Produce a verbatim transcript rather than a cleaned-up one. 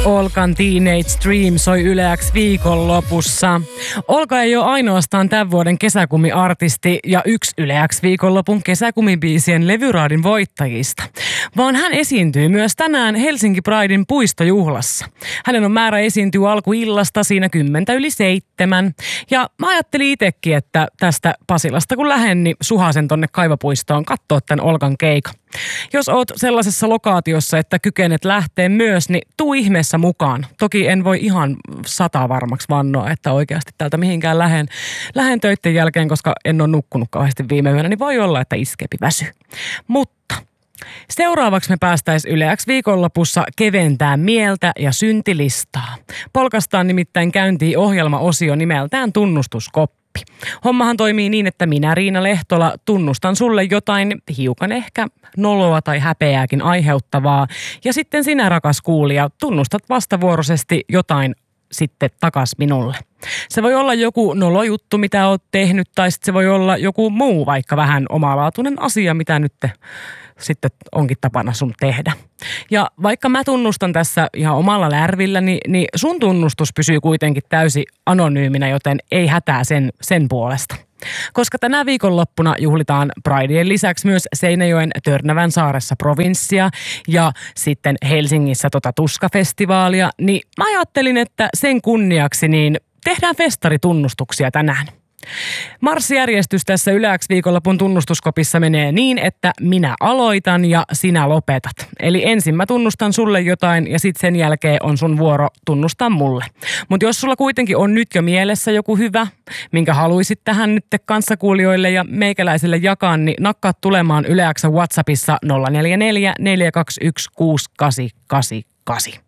Olkan Teenage Dream soi Yle X viikonlopussa. Olka ei ole ainoastaan tämän vuoden kesäkumiartisti ja yksi Yle X viikonlopun kesäkumibiisien levyraadin voittajista, vaan hän esiintyy myös tänään Helsinki Pridein puistojuhlassa. Hänen on määrä esiintyä alkuillasta siinä kymmentä yli seitsemän. Ja mä ajattelin itsekin, että tästä Pasilasta kun lähden, niin suhasen tonne Kaivopuistoon kattoo tämän Olkan keikan. Jos oot sellaisessa lokaatiossa, että kykenet lähteä myös, niin tuu ihmeessä mukaan. Toki en voi ihan sata varmaksi vannoa, että oikeasti täältä mihinkään lähen, lähen töitten jälkeen, koska en ole nukkunut kauheasti viime yönä, niin voi olla, että iskepi väsy. Mutta seuraavaksi me päästäisiin Yle X viikonlopussa keventää mieltä ja syntilistaa. Polkastaan nimittäin käyntiin ohjelmaosio nimeltään Tunnustuskoppi. Hommahan toimii niin, että minä, Riina Lehtola, tunnustan sulle jotain hiukan ehkä noloa tai häpeääkin aiheuttavaa. Ja sitten sinä, rakas kuulija, tunnustat vastavuoroisesti jotain sitten takas minulle. Se voi olla joku nolojuttu, mitä oot tehnyt, tai sitten se voi olla joku muu, vaikka vähän omalaatuinen asia, mitä nyt te sitten onkin tapana sun tehdä. Ja vaikka mä tunnustan tässä ihan omalla lärvillä, niin, niin sun tunnustus pysyy kuitenkin täysin anonyyminä, joten ei hätää sen, sen puolesta. Koska tänä viikonloppuna juhlitaan Prideen lisäksi myös Seinäjoen Törnävän saaressa provinssia ja sitten Helsingissä tota Tuska-festivaalia, niin mä ajattelin, että sen kunniaksi niin tehdään festaritunnustuksia tänään. Marssijärjestys tässä Yle X viikonlopun tunnustuskopissa menee niin, että minä aloitan ja sinä lopetat. Eli ensin mä tunnustan sulle jotain ja sitten sen jälkeen on sun vuoro tunnustaa mulle. Mutta jos sulla kuitenkin on nyt jo mielessä joku hyvä, minkä haluisit tähän nyt kanssakuulijoille ja meikäläisille jakaa, niin nakkaa tulemaan Yle X:n WhatsAppissa nolla neljä neljä, neljä kaksi yksi, kuusi kahdeksan kahdeksan kahdeksan.